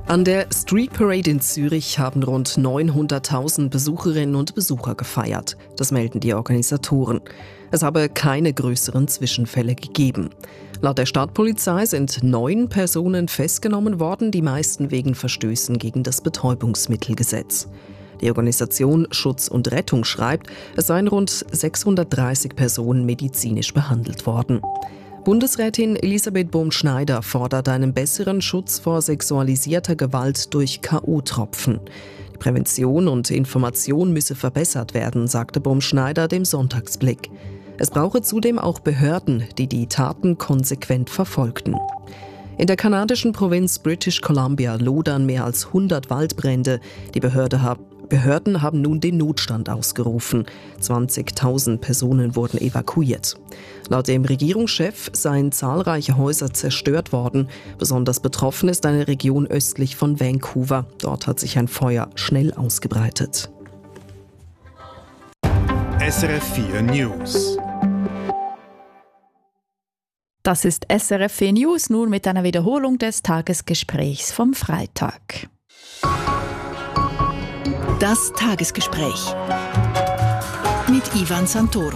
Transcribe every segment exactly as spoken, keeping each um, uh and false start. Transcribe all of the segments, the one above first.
An der Street Parade in Zürich haben rund neunhunderttausend Besucherinnen und Besucher gefeiert. Das melden die Organisatoren. Es habe keine größeren Zwischenfälle gegeben. Laut der Stadtpolizei sind neun Personen festgenommen worden, die meisten wegen Verstößen gegen das Betäubungsmittelgesetz. Die Organisation Schutz und Rettung schreibt, es seien rund sechshundertdreißig Personen medizinisch behandelt worden. Bundesrätin Elisabeth Bohm-Schneider fordert einen besseren Schutz vor sexualisierter Gewalt durch K O-Tropfen. Die Prävention und Information müsse verbessert werden, sagte Bohm-Schneider dem Sonntagsblick. Es brauche zudem auch Behörden, die die Taten konsequent verfolgten. In der kanadischen Provinz British Columbia lodern mehr als hundert Waldbrände. Die Behörde hat Behörden haben nun den Notstand ausgerufen. zwanzigtausend Personen wurden evakuiert. Laut dem Regierungschef seien zahlreiche Häuser zerstört worden. Besonders betroffen ist eine Region östlich von Vancouver. Dort hat sich ein Feuer schnell ausgebreitet. S R F vier News. Das ist S R F vier News, nun mit einer Wiederholung des Tagesgesprächs vom Freitag. Das Tagesgespräch mit Ivan Santoro.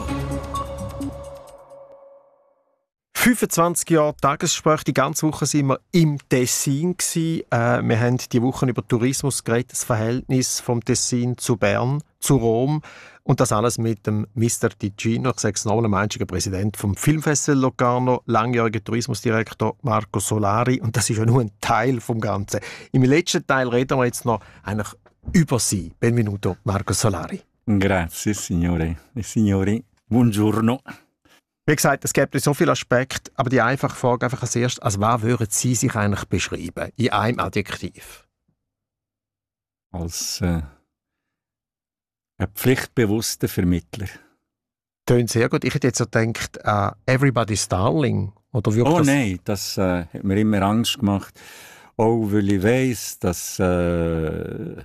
fünfundzwanzig Jahre Tagesgespräch. Die ganze Woche waren wir im Tessin. Äh, wir haben die Woche über Tourismus geredet, das Verhältnis vom Tessin zu Bern, zu Rom. Und das alles mit dem Mister Ticino, ich sage es nochmal, dem einzigen Präsident vom Filmfestival Locarno, langjähriger Tourismusdirektor Marco Solari. Und das ist ja nur ein Teil vom Ganzen. Im letzten Teil reden wir jetzt noch eigentlich über Sie. Benvenuto, Marco Solari. Grazie, signore e signori. Buongiorno. Wie gesagt, es gibt so viele Aspekte, aber die einfache Frage einfach als erstes, als was würden Sie sich eigentlich beschreiben, in einem Adjektiv? Als äh, ein pflichtbewusster Vermittler. Tönt sehr gut. Ich hätte jetzt so gedacht, uh, Everybody's Darling. Oder oh das nein, das äh, hat mir immer Angst gemacht. Auch weil ich weiss, dass äh,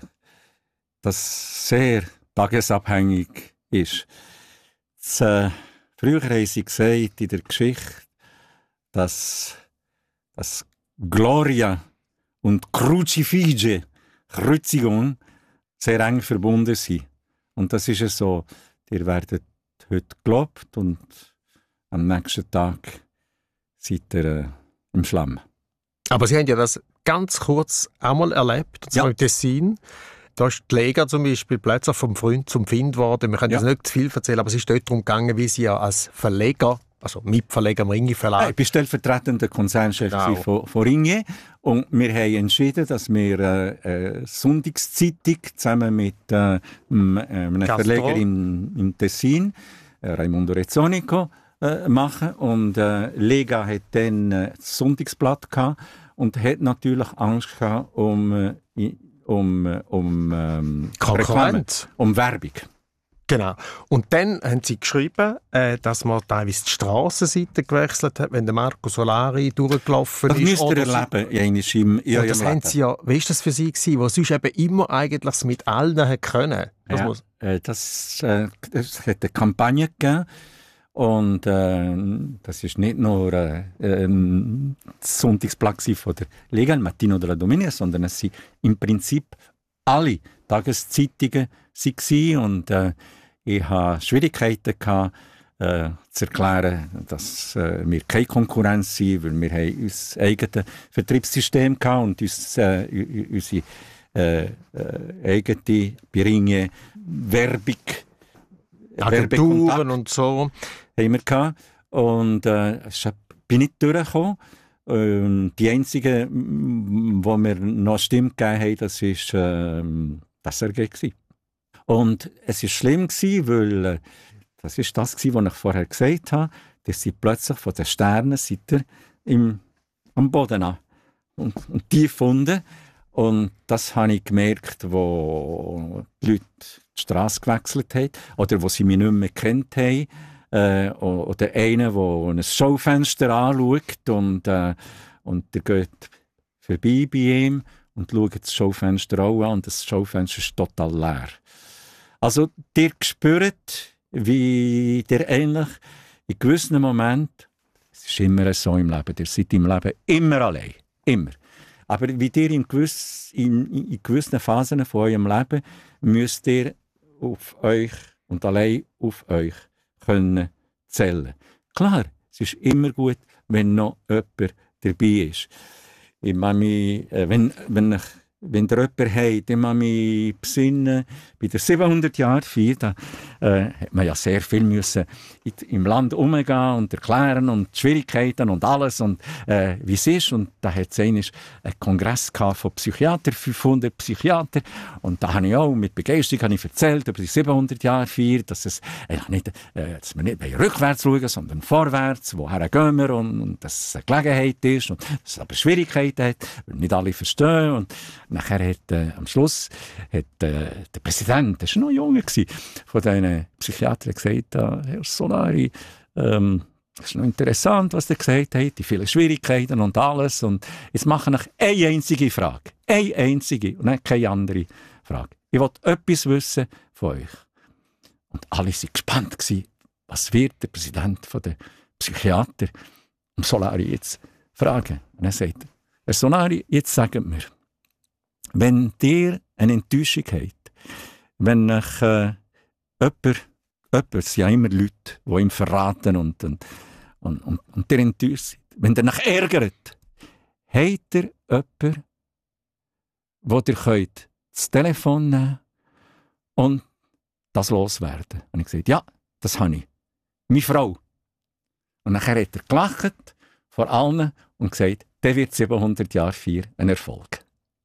das sehr tagesabhängig ist. Das, äh, früher haben sie gesagt in der Geschichte, dass, dass Gloria und Crucifige, Kreuzigung, sehr eng verbunden sind. Und das ist es so. Ihr werdet heute gelobt und am nächsten Tag seid ihr äh, im Schlamm. Aber Sie haben ja das ganz kurz einmal erlebt, und zwar ja. im Tessin. Da ist die Lega zum Beispiel plötzlich vom Freund zum Find geworden. Wir können ja. jetzt nicht zu viel erzählen, aber es ist dort darum gegangen, wie Sie ja als Verleger, also Mitverleger im Ringier Verlag... Ja, ich bin stellvertretender Konzernchef genau. von, von Ringier und wir haben entschieden, dass wir äh, eine Sonntagszeitung zusammen mit äh, einem Verleger im, im Tessin, äh, Raimondo Rezzonico, äh, machen. Und äh, Lega hat dann äh, das Sonntagsblatt gehabt und hat natürlich Angst gehabt um... Äh, um, um ähm, Reklame, um Werbung. Genau. Und dann haben sie geschrieben, äh, dass man teilweise die Strassenseite gewechselt hat, wenn der Marco Solari durchgelaufen das ist. Das müsst ihr erleben. Ja, im, ja, und das haben sie ja, wie war das für sie gewesen, wo sonst eben immer eigentlich mit allen hat können? Das, ja, muss... äh, das, äh, das hat eine Kampagne gegeben. Und äh, das ist nicht nur äh, ein Sonntagsblatt von der Lega, il Mattino della Domenica, sondern es sind im Prinzip alle Tageszeitungen waren. Und äh, ich hatte Schwierigkeiten gehabt, äh, zu erklären, dass äh, wir keine Konkurrenz sind, weil wir haben unser eigenes Vertriebssystem hatten und uns, äh, unsere äh, äh, eigene Biringe Werbung, Agenturen und so. Haben wir gehabt. Und äh, bin nicht durchgekommen. Ähm, die einzige, wo mir noch Stimme gegeben haben, das war äh, das R G. Und es war schlimm, weil äh, das ist das, was ich vorher gesagt habe, dass sie plötzlich von den Sternen im, am Boden an und, und tief gefunden. Und das habe ich gemerkt, wo die Leute die Straße gewechselt haben oder wo sie mich nicht mehr gekannt haben. Äh, oder einer, der ein Schaufenster anschaut und, äh, und der geht vorbei bei ihm und schaut das Schaufenster auch an und das Schaufenster ist total leer. Also, ihr spürt, wie ihr eigentlich in gewissen Momenten, es ist immer so im Leben, ihr seid im Leben immer allein, immer. Aber wie ihr in, gewiss, in, in gewissen Phasen von eurem Leben müsst ihr auf euch und allein auf euch können zählen. Klar, es ist immer gut, wenn noch jemand dabei ist. Ich meine mich, äh, wenn, wenn, ich, wenn ihr jemanden habt, dann muss ich mich besinnen, bei der siebenhundert-Jahr-Feier, da äh, hat man ja sehr viel müssen im Land umgehen und erklären und die Schwierigkeiten und alles und äh, wie es ist. Und da hat es einen Kongress von Psychiatern, fünfhundert Psychiater. Und da habe ich auch mit Begeisterung habe ich erzählt über die siebenhundert-Jahr-Feier, dass, es, äh, nicht, äh, dass wir nicht rückwärts schauen, sondern vorwärts, woher gehen wir und, und dass es eine Gelegenheit ist und dass es aber Schwierigkeiten hat, weil nicht alle verstehen. Und nachher hat äh, am Schluss hat, äh, der Präsident, der war noch jung, von diesen Psychiatern gesagt, ah, Herr Solari, ähm, das ist noch interessant, was er gesagt hat, die vielen Schwierigkeiten und alles. Und jetzt mache ich eine einzige Frage. Eine einzige und nicht keine andere Frage. Ich wollte etwas wissen von euch. Und alle waren gespannt gewesen, was wird der Präsident von der Psychiater um Solari jetzt fragen. Und er sagt, Herr Solari, jetzt sagt mir, wenn ihr eine Enttäuschung habt, wenn euch äh, jemand, jemand, es sind ja immer Leute, die ihm verraten und, und, und, und, und ihr enttäuscht seid, wenn ihr euch ärgert, habt ihr jemanden, wo ihr könnt das Telefon nehmen und das loswerden. Und ich gesagt, ja, das habe ich. Meine Frau. Und nachher hat er gelacht vor allen und gesagt, der wird siebenhundert Jahre Feier ein Erfolg.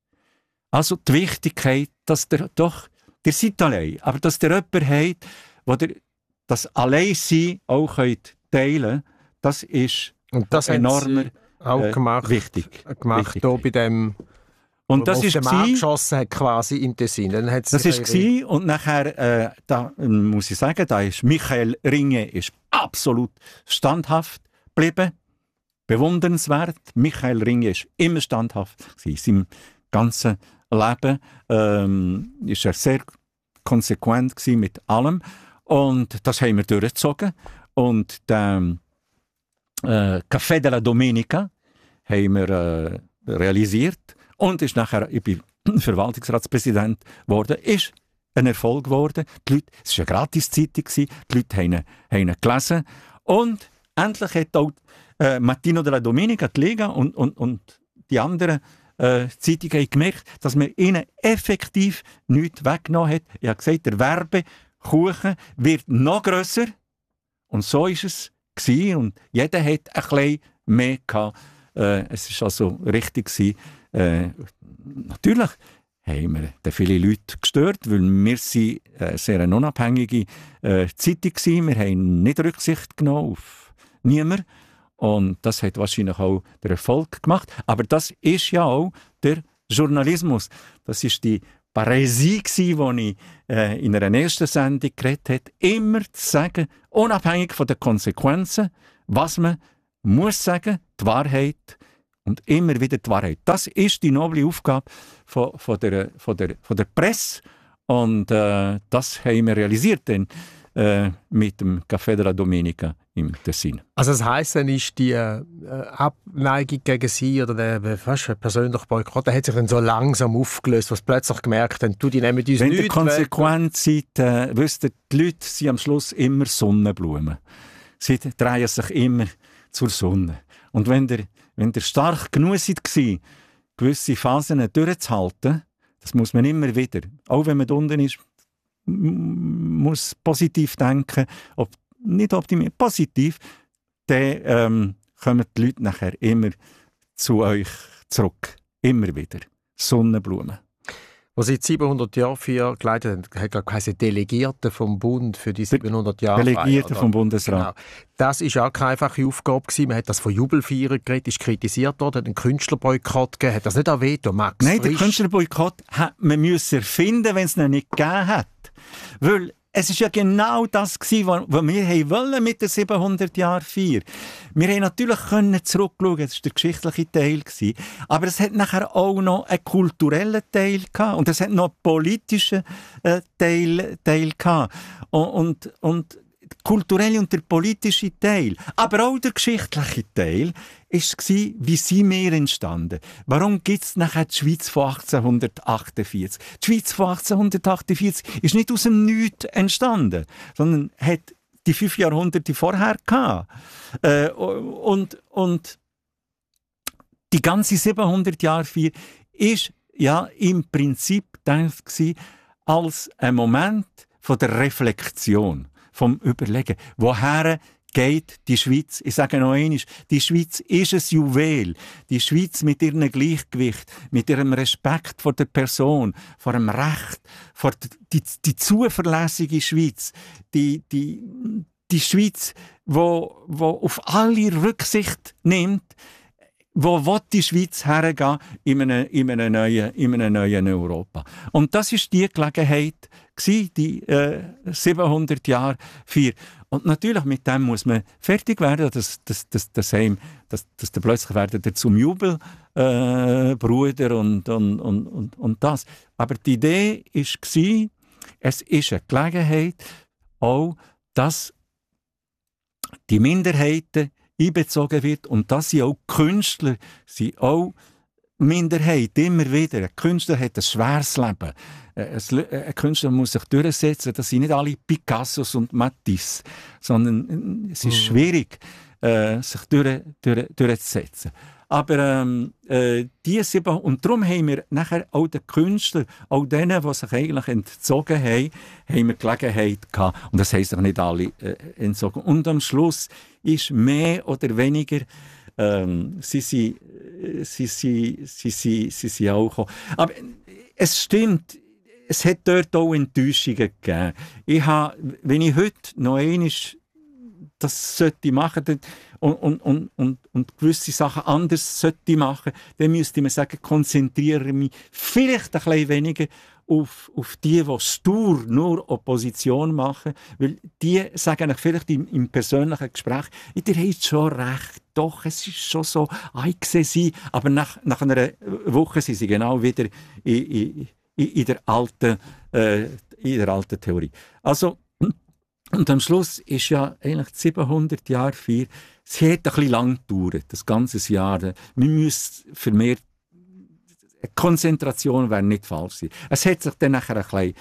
Also die Wichtigkeit, dass der doch, ihr seid allein, aber dass ihr jemanden habt, wo ihr das Alleinsein auch könnt teilen könnt, das ist und das enormer auch gemacht, äh, wichtig. gemacht hier bei dem, und das auf ist den Markt geschossen hat, quasi in Tessin. Dann hat's das ist ihre... und nachher, äh, da muss ich sagen, da ist Michael Ringe ist absolut standhaft geblieben, bewundernswert. Michael Ringe ist immer standhaft in seinem ganzen Leben, ähm, ist er sehr konsequent gewesen mit allem und das haben wir durchgezogen und den äh, Café della Domenica haben wir äh, realisiert und ist nachher, ich bin Verwaltungsratspräsident geworden, ist ein Erfolg geworden. Die Leute, es war eine Gratiszeitung, die Leute haben ihn, haben ihn gelesen und endlich hat auch äh, Mattino della Domenica, die Liga und, und, und die anderen Äh, die Zeitung hat gemerkt, dass man ihnen effektiv nichts weggenommen hat. Ich habe gesagt, der Werbekuchen wird noch grösser. Und so war es gewesen. Und jeder hat ein bisschen mehr gehabt. Äh, es war also richtig gewesen. Äh, natürlich haben wir viele Leute gestört, weil wir sind eine sehr unabhängige äh, Zeitung waren. Wir haben nicht Rücksicht genommen auf niemanden. Und das hat wahrscheinlich auch der Erfolg gemacht. Aber das ist ja auch der Journalismus. Das ist die Paräsie, die ich äh, in einer ersten Sendung geredet habe. Immer zu sagen, unabhängig von den Konsequenzen, was man muss sagen, die Wahrheit und immer wieder die Wahrheit. Das ist die noble Aufgabe von, von, der, von, der, von der Presse. Und äh, das haben wir realisiert denn, äh, mit dem Café della Domenica im Tessin. Also das heisst, dann ist die äh, Abneigung gegen Sie oder der fast persönliche Boykott, der hat sich dann so langsam aufgelöst, was plötzlich gemerkt haben, du, die nehmen uns Wenn nicht ihr konsequent seid, äh, wisst ihr, die Leute sind am Schluss immer Sonnenblumen. Sie drehen sich immer zur Sonne. Und wenn ihr, wenn ihr stark genug seid, gewisse Phasen durchzuhalten, das muss man immer wieder, auch wenn man da unten ist, muss positiv denken, ob, nicht optimistisch, positiv, dann ähm, kommen die Leute nachher immer zu euch zurück. Immer wieder. Sonnenblumen. Was Sie siebenhundert Jahre für geleitet haben, hat geheißen Delegierte vom Bund für die siebenhundert Jahre. Delegierte vom Bundesrat. Genau. Das war auch keine einfache Aufgabe gewesen. Man hat das von Jubelfeiern geredet, ist kritisiert worden, hat einen Künstlerboykott gegeben. Hat das nicht erwähnt, Max Nein, Frisch? den Künstlerboykott hat man müssen erfinden, wenn es ihn nicht gegeben hat. Weil es ist ja genau das gewesen, was wir wollen mit der siebenhundert Jahre Feier. Wir haben natürlich können zurückschauen, das war der geschichtliche Teil gewesen, aber es hat nachher auch noch einen kulturellen Teil gehabt und es hat noch einen politischen äh, Teil, Teil gehabt. Und, und, und der kulturelle und der politische Teil, aber auch der geschichtliche Teil, war, wie sind wir entstanden? Warum gibt es nachher die Schweiz von achtzehnhundertachtundvierzig? Die Schweiz von achtzehnhundertachtundvierzig ist nicht aus dem Nichts entstanden, sondern hat die fünf Jahrhunderte vorher gehabt. Äh, und, und die ganze siebenhundert Jahre vier ist ja im Prinzip gedacht gewesen, als ein Moment von der Reflexion, vom Überlegen, woher geht die Schweiz. Ich sage noch einmal, die Schweiz ist ein Juwel. Die Schweiz mit ihrem Gleichgewicht, mit ihrem Respekt vor der Person, vor dem Recht, vor die, die zuverlässige Schweiz, die, die, die Schweiz, wo, wo auf alle Rücksicht nimmt, wo will die Schweiz hergehen in einem, in einem neuen, in einem neuen Europa. Und das ist die Gelegenheit gewesen, die äh, siebenhundert Jahre vier. Und natürlich mit dem muss man fertig werden, dass, dass, dass, dass, dass, dass, dass der plötzlich werden der zum Jubel äh, Bruder und, und, und, und, und das. Aber die Idee war, es ist eine Gelegenheit, auch, dass die Minderheiten einbezogen wird und dass sie auch Künstler sind, auch Minderheit, immer wieder. Ein Künstler hat ein schweres Leben. Ein Künstler muss sich durchsetzen. Das sind nicht alle Picassos und Matisse, sondern es ist mhm. schwierig, äh, sich durch, durch, durchzusetzen. Aber ähm, äh, die sieben, und darum haben wir nachher auch den Künstlern, auch denen, die sich eigentlich entzogen haben, haben wir Gelegenheit gehabt. Und das heisst auch nicht alle äh, entzogen. Und am Schluss ist mehr oder weniger, ähm, sie sind sie, sie, sie, sie, sie, sie auch gekommen. Aber es stimmt, es hat dort auch Enttäuschungen gegeben. Ich habe, wenn ich heute noch einmal das sollte machen und, und, und, und, und gewisse Sachen anders sollte machen, dann müsste man sagen, konzentriere mich vielleicht ein bisschen weniger auf, auf die, die stur nur Opposition machen, weil die sagen euch vielleicht im, im persönlichen Gespräch, ihr habt schon recht, doch, es ist schon so, ah, ich sehe sie, aber nach, nach einer Woche sind sie genau wieder in, in, in, der, alten, äh, in der alten Theorie. Also, und am Schluss ist ja eigentlich siebenhundert Jahre vier, es hat ein bisschen lang gedauert, das ganze Jahr. Wir müssen vermehrt, Konzentration wäre nicht falsch sein. Es hat sich dann nachher ein bisschen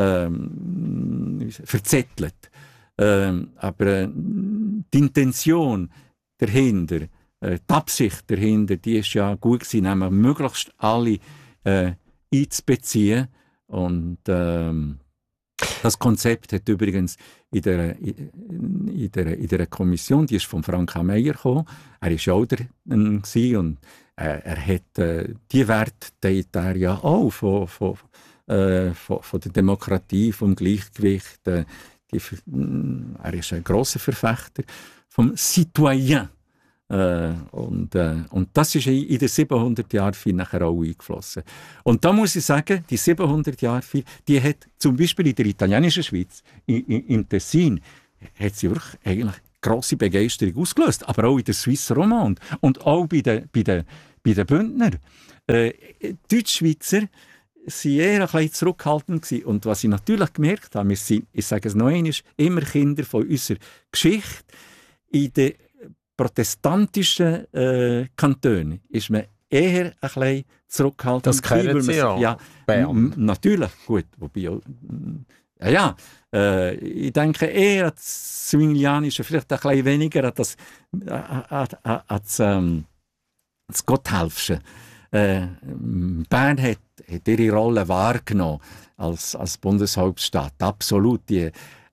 ähm, verzettelt. Ähm, aber äh, die Intention dahinter, äh, die Absicht dahinter, die ist ja gut gewesen, nämlich möglichst alle äh, einzubeziehen. Und ähm, das Konzept hat übrigens in der, in, der, in der Kommission, die ist von Frank H. Meyer gekommen, er war ja auch drin und äh, er hat äh, die Werte, die er ja auch von, von, äh, von, von der Demokratie, vom Gleichgewicht, äh, die, er ist ein grosser Verfechter vom Citoyen. Äh, und, äh, und das ist in den siebenhundert Jahren viel nachher auch eingeflossen. Und da muss ich sagen, die siebenhundert Jahre viel, die hat zum Beispiel in der italienischen Schweiz, in, in, im Tessin, hat sie wirklich eigentlich grosse Begeisterung ausgelöst, aber auch in der Swiss Romande und auch bei den, bei den, bei den Bündner. Äh, Deutschschweizer waren eher ein bisschen zurückhaltend gewesen. Und was ich natürlich gemerkt habe, wir sind, ich sage es noch einmal, immer Kinder von unserer Geschichte. In den protestantischen äh, Kantonen ist man eher ein bisschen zurückhaltend. Das kennen Sie ja. Ja, m- natürlich, gut. Wobei auch, ja, ja äh, ich denke eher an das Zwinglianische, vielleicht ein bisschen weniger an das, an, an, an, an das, ähm, das Gotthelfsche. Äh, Bern hat, hat ihre Rolle wahrgenommen als, als Bundeshauptstadt. Absolut. Die,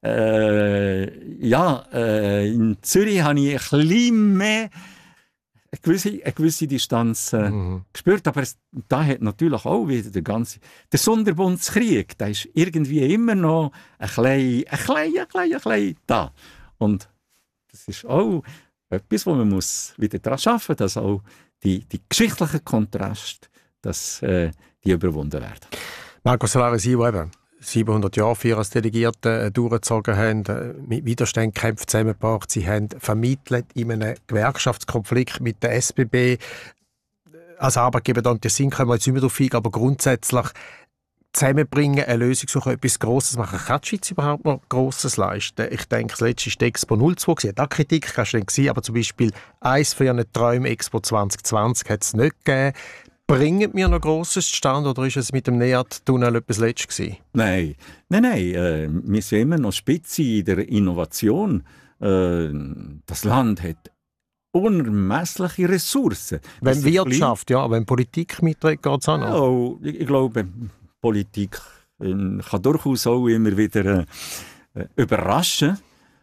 Äh, ja, äh, in Zürich habe ich ein bisschen mehr eine gewisse, eine gewisse Distanz äh, mhm. gespürt, aber es, da hat natürlich auch wieder der ganze der Sonderbundskrieg, der ist irgendwie immer noch ein bisschen, ein bisschen, ein bisschen, ein bisschen da. Und das ist auch etwas, wo man muss wieder daran arbeiten muss, dass auch die, die geschichtlichen Kontraste, dass äh, die überwunden werden. Marco Solara, Sie eben siebenhundert Jahre für als Delegierte äh, durchgezogen haben, mit Widerständen gekämpft, zusammengebracht. Sie haben vermittelt in einem Gewerkschaftskonflikt mit der S B B. Als Arbeitgeber dann Tessin können wir jetzt nicht mehr drauf eingehen, aber grundsätzlich zusammenbringen, eine Lösung suchen, etwas Grosses machen. Kann die Schweiz überhaupt noch Grosses leisten? Ich denke, das letzte war die Expo null zwei. Sie hat auch Kritik, kannst du nicht sehen, aber zum Beispiel eins für ihren Träume Expo zwanzig zwanzig hat es nicht gegeben. Bringen wir noch Grosses zustande oder ist es mit dem NEAT-Tunnel etwas Letztes gewesen? Nein, nein, nein. Äh, wir sind immer noch Spitze in der Innovation. Äh, das Land hat unermessliche Ressourcen. Wenn Wirtschaft, klein... ja, wenn Politik mitredet, geht es auch noch. Ja, ich, ich glaube, Politik äh, kann durchaus auch immer wieder äh, überraschen.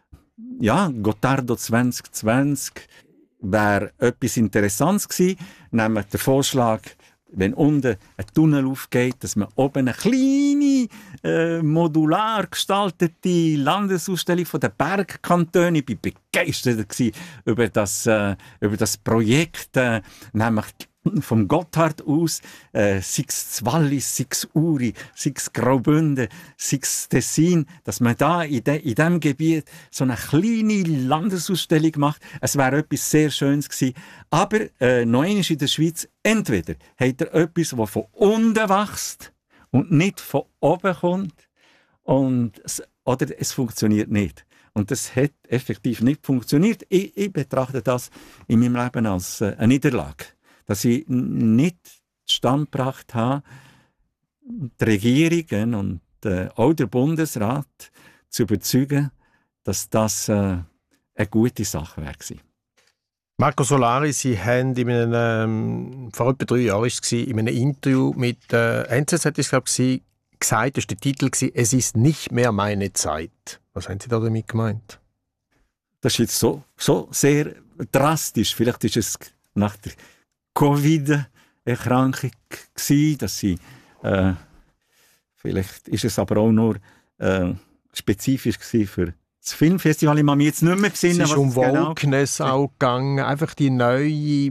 Ja, Gottardo zwanzig zwanzig wäre etwas Interessantes gewesen, nämlich der Vorschlag, wenn unten ein Tunnel aufgeht, dass man oben eine kleine, äh, modular gestaltete Landesausstellung von den Bergkantonen. Ich war begeistert über das, äh, über das Projekt, äh, nämlich vom Gotthard aus, äh, sei es Wallis, sei es Uri, sei es Graubünden, sei es Tessin, dass man da in, de, in diesem Gebiet so eine kleine Landesausstellung macht. Es wäre etwas sehr Schönes gewesen. Aber äh, noch einmal in der Schweiz, entweder hat er etwas, das von unten wächst und nicht von oben kommt, und es, oder es funktioniert nicht. Und das hat effektiv nicht funktioniert. Ich, ich betrachte das in meinem Leben als äh, eine Niederlage. Dass ich nicht zustande gebracht habe, die Regierungen und äh, auch der Bundesrat zu überzeugen, dass das äh, eine gute Sache wäre. Marco Solari, Sie haben in einem, ähm, vor etwa drei Jahren ist es, in einem Interview mit äh, N Z Z ich glaube, Sie gesagt, das war der Titel, «Es ist nicht mehr meine Zeit». Was haben Sie da damit gemeint? Das ist jetzt so, so sehr drastisch. Vielleicht ist es nach der Covid-Erkrankung gewesen, dass sie, äh, vielleicht ist es aber auch nur äh, spezifisch gewesen für das Filmfestival. Ich kann mich jetzt nicht mehr besinnen. Es ist um Wokeness genau auch gegangen, einfach die neue,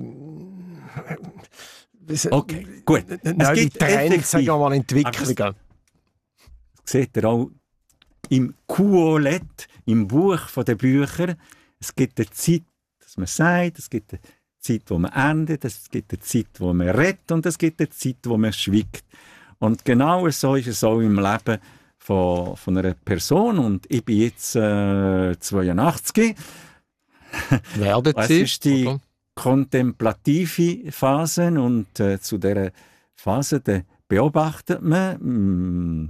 okay, gut. neue Trends, sagen wir mal, Entwicklungen. Das seht ihr auch im Kuolett, im Buch der Bücher. Es gibt eine Zeit, dass man sagt, es gibt eine Zeit, wo man endet, es gibt eine Zeit, wo man redet und es gibt eine Zeit, wo man schweigt. Und genau so ist es auch im Leben von, von einer Person. Und ich bin jetzt äh, zweiundachtzig. Werden Sie? Es ist die oder? kontemplative Phase und äh, zu dieser Phase de beobachtet man, mh,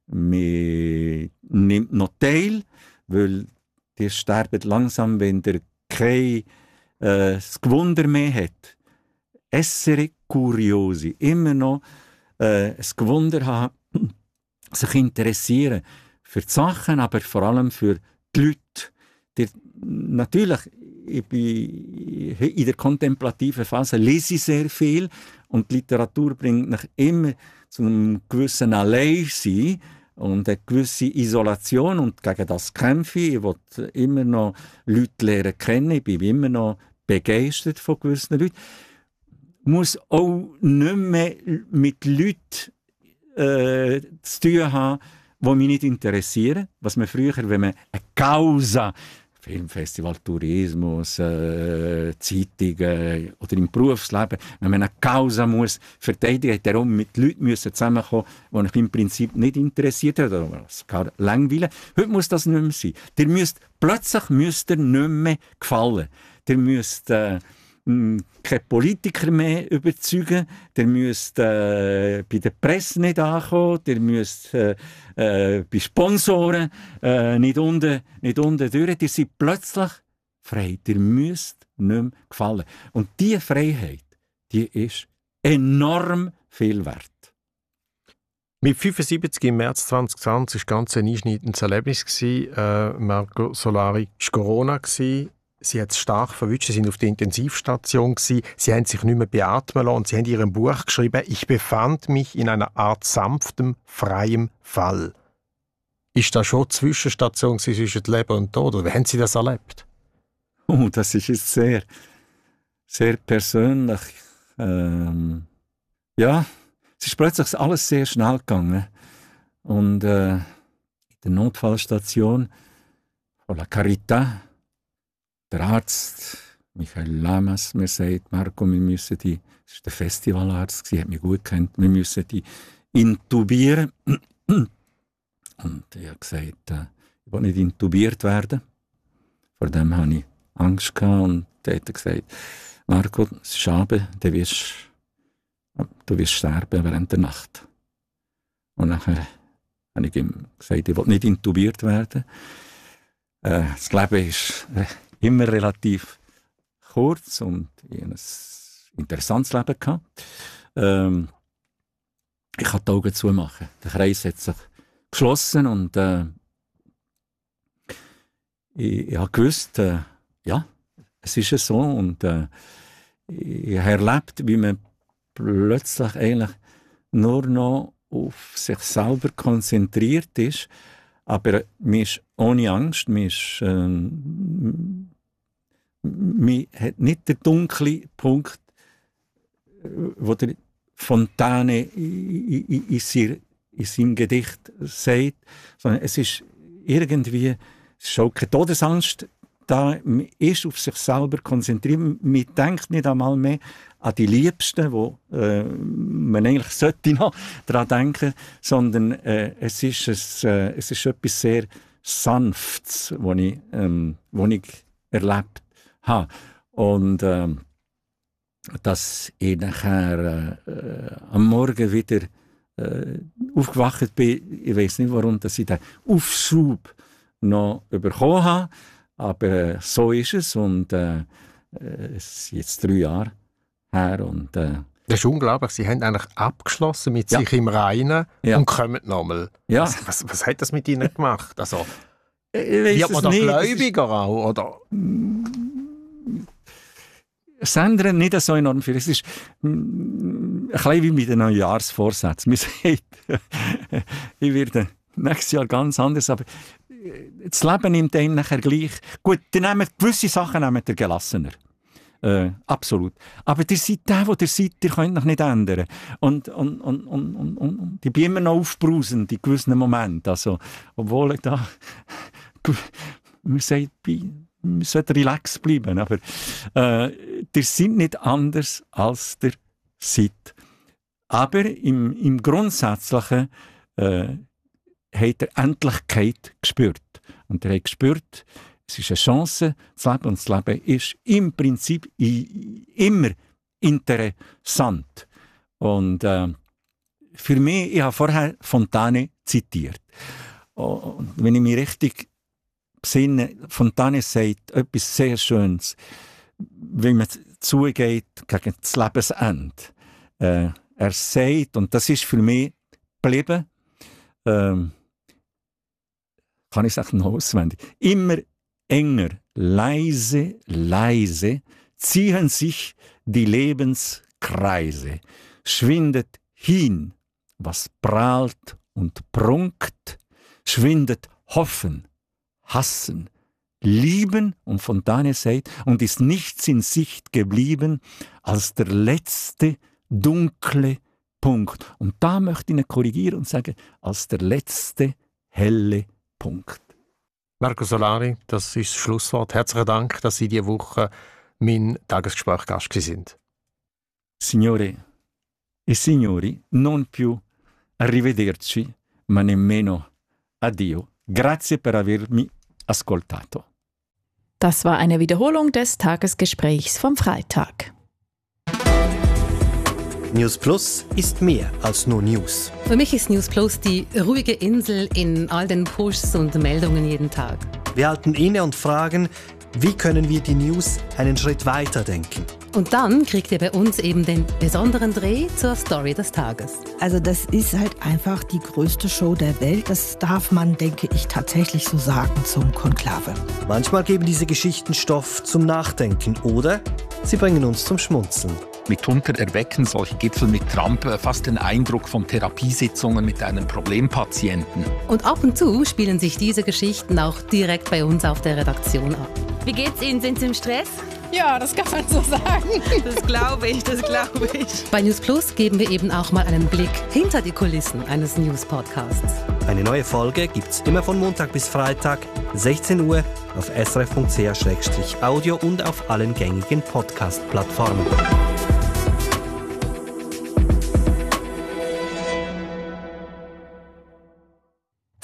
man nimmt noch teil, weil die sterben langsam, wenn der kein Äh, das Gewunder mehr hat. Essere curiosi. Immer noch äh, das Gewunder haben, sich interessieren für die Sachen, aber vor allem für die Leute. Die, natürlich, ich bin in der kontemplativen Phase lese ich sehr viel und die Literatur bringt mich immer zu einem gewissen Alleinsein und eine gewisse Isolation, und gegen das kämpfe ich. Ich will immer noch Leute lernen kennen, ich bin immer noch begeistert von gewissen Leuten. Ich muss auch nicht mehr mit Leuten äh, zu tun haben, die mich nicht interessieren. Was man früher, wenn man eine Causa, Filmfestival, Tourismus, äh, Zeitungen oder im Berufsleben, wenn man eine Causa muss verteidigen, hat darum mit Leuten müssen zusammenkommen, die mich im Prinzip nicht interessiert haben oder gar langweilen. Heute muss das nicht mehr sein. Ihr müsst, plötzlich müsst ihr nicht mehr gefallen. Ihr müsst äh, keine Politiker mehr überzeugen, ihr müsst äh, bei der Presse nicht ankommen, ihr müsst äh, äh, bei Sponsoren äh, nicht unten, nicht unten durch. Ihr seid plötzlich frei. Ihr müsst nicht mehr gefallen. Und diese Freiheit, die ist enorm viel wert. Mit fünfundsiebzig im März zwanzig zwanzig war ganz ein einschneidendes Erlebnis. Äh, Marco Solari war Corona. Sie hat es stark verwünscht, sie sind auf der Intensivstation gewesen. Sie haben sich nicht mehr beatmen lassen und sie haben in ihrem Buch geschrieben, ich befand mich in einer Art sanftem, freiem Fall. Ist das schon eine Zwischenstation zwischen Leben und Tod? Oder wie haben Sie das erlebt? Oh, das ist jetzt sehr, sehr persönlich. Ähm, ja, es ist plötzlich alles sehr schnell gegangen. Und äh, in der Notfallstation von La Carità, der Arzt, Michael Lamas, mir sagt, Marco, wir müssen die, das war der Festivalarzt, sie hat mich gut gekannt, wir müssen die intubieren. Und ich habe gesagt, äh, ich will nicht intubiert werden. Vor dem hatte ich Angst gehabt und er hat gesagt, Marco, es ist Abend, du wirst, du wirst sterben während der Nacht. Und nachher habe ich ihm gesagt, ich will nicht intubiert werden. Äh, das Leben ist äh, immer relativ kurz und ich hatte ein interessantes Leben gehabt. Ähm, ich kann die Augen zumachen. Der Kreis hat sich geschlossen und äh, ich, ich habe gewusst, äh, ja, es ist ja so und äh, ich habe erlebt, wie man plötzlich eigentlich nur noch auf sich selber konzentriert ist, aber man ist ohne Angst, man, ist, äh, man hat nicht den dunklen Punkt, wo der Fontane in, in, in, in, in seinem Gedicht sagt, sondern es ist irgendwie, es ist auch keine Todesangst da, man ist auf sich selber konzentriert, man denkt nicht einmal mehr an die Liebsten, wo äh, man eigentlich sollte noch daran denken, sondern äh, es, ist ein, äh, es ist etwas sehr Sanftes, was ich, ähm, was ich erlebt habe. Und äh, dass ich nachher äh, am Morgen wieder äh, aufgewacht bin, ich weiß nicht warum, dass ich den Aufschub noch bekommen habe, aber äh, so ist es und äh, es ist jetzt drei Jahre her und äh, das ist unglaublich, Sie haben eigentlich abgeschlossen mit ja. sich im Reinen ja. und kommen nochmal. Ja. Was, was, was hat das mit Ihnen gemacht? Also, ich weiss wird man da nicht. gläubiger auch? Oder? Es ändert nicht so enorm viel. Es ist mm, ein bisschen wie mit den Neujahrsvorsätzen. Man sagt, ich werde nächstes Jahr ganz anders, aber das Leben nimmt einem nachher gleich. Gut, die nehmen, gewisse Sachen nehmen ihr gelassener. Äh, absolut. Aber ihr seid der, wo ihr seid, ihr könnt noch nicht ändern. Und, und, und, und, und, und die bin immer noch aufbrausend in gewissen Momenten. Also, obwohl ich da man sagt, man sollte relax bleiben. Aber äh, ihr seid nicht anders als ihr seid. Aber im, im Grundsätzlichen äh, hat er Endlichkeit gespürt. Und er hat gespürt, es ist eine Chance zu leben und das Leben ist im Prinzip immer interessant. Und äh, für mich, ich habe vorher Fontane zitiert. Und wenn ich mich richtig besinne, Fontane sagt etwas sehr Schönes, wenn man zugeht gegen das Lebensende. Äh, er sagt, und das ist für mich geblieben, ähm, kann ich sagen, noch auswendig, immer enger, leise, leise ziehen sich die Lebenskreise, schwindet hin, was prahlt und prunkt, schwindet Hoffen, Hassen, Lieben, und Fontane sagt, und ist nichts in Sicht geblieben als der letzte dunkle Punkt. Und da möchte ich ihn korrigieren und sagen, als der letzte helle Punkt. Marco Solari, das ist das Schlusswort. Herzlichen Dank, dass Sie diese Woche mein Tagesgespräch-Gast sind. Signore e signori, non più arrivederci, ma nemmeno addio. Grazie per avermi ascoltato. Das war eine Wiederholung des Tagesgesprächs vom Freitag. News Plus ist mehr als nur News. Für mich ist News Plus die ruhige Insel in all den Pushs und Meldungen jeden Tag. Wir halten inne und fragen, wie können wir die News einen Schritt weiter denken? Und dann kriegt ihr bei uns eben den besonderen Dreh zur Story des Tages. Also das ist halt einfach die größte Show der Welt. Das darf man, denke ich, tatsächlich so sagen zum Konklave. Manchmal geben diese Geschichten Stoff zum Nachdenken oder sie bringen uns zum Schmunzeln. Mitunter erwecken solche Gipfel mit Trump fast den Eindruck von Therapiesitzungen mit einem Problempatienten. Und ab und zu spielen sich diese Geschichten auch direkt bei uns auf der Redaktion ab. Wie geht's Ihnen? Sind Sie im Stress? Ja, das kann man so sagen. Das glaube ich, das glaube ich. Bei News Plus geben wir eben auch mal einen Blick hinter die Kulissen eines News-Podcasts. Eine neue Folge gibt's immer von Montag bis Freitag, sechzehn Uhr, auf s r f punkt c h slash audio und auf allen gängigen Podcast-Plattformen.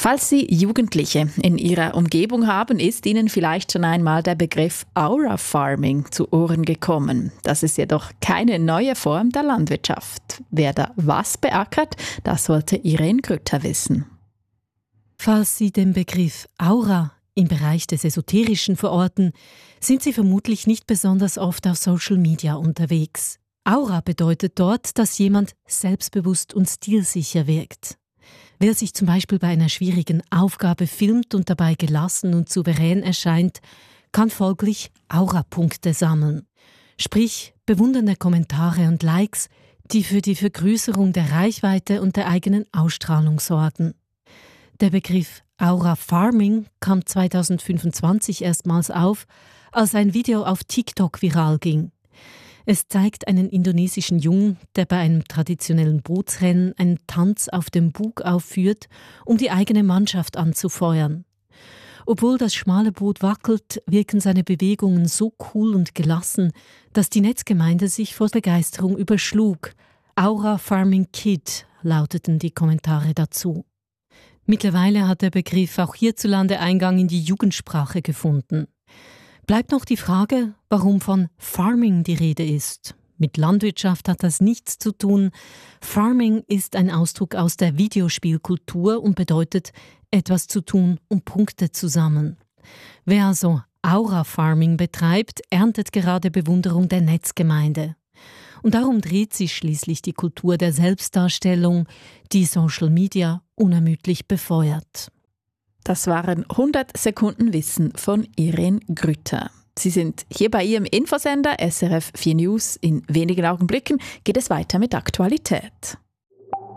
Falls Sie Jugendliche in Ihrer Umgebung haben, ist Ihnen vielleicht schon einmal der Begriff Aura Farming zu Ohren gekommen. Das ist jedoch keine neue Form der Landwirtschaft. Wer da was beackert, das sollte Irene Grütter wissen. Falls Sie den Begriff Aura im Bereich des Esoterischen verorten, sind Sie vermutlich nicht besonders oft auf Social Media unterwegs. Aura bedeutet dort, dass jemand selbstbewusst und stilsicher wirkt. Wer sich zum Beispiel bei einer schwierigen Aufgabe filmt und dabei gelassen und souverän erscheint, kann folglich Aura-Punkte sammeln. Sprich, bewundernde Kommentare und Likes, die für die Vergrößerung der Reichweite und der eigenen Ausstrahlung sorgen. Der Begriff Aura Farming kam zwanzig fünfundzwanzig erstmals auf, als ein Video auf TikTok viral ging. Es zeigt einen indonesischen Jungen, der bei einem traditionellen Bootsrennen einen Tanz auf dem Bug aufführt, um die eigene Mannschaft anzufeuern. Obwohl das schmale Boot wackelt, wirken seine Bewegungen so cool und gelassen, dass die Netzgemeinde sich vor Begeisterung überschlug. Aura Farming Kid lauteten die Kommentare dazu. Mittlerweile hat der Begriff auch hierzulande Eingang in die Jugendsprache gefunden. Bleibt noch die Frage, warum von Farming die Rede ist. Mit Landwirtschaft hat das nichts zu tun. Farming ist ein Ausdruck aus der Videospielkultur und bedeutet, etwas zu tun, um Punkte zu sammeln. Wer also Aura Farming betreibt, erntet gerade Bewunderung der Netzgemeinde. Und darum dreht sich schließlich die Kultur der Selbstdarstellung, die Social Media unermüdlich befeuert. Das waren hundert Sekunden Wissen von Irene Grütter. Sie sind hier bei Ihrem Infosender S R F vier News. In wenigen Augenblicken geht es weiter mit Aktualität.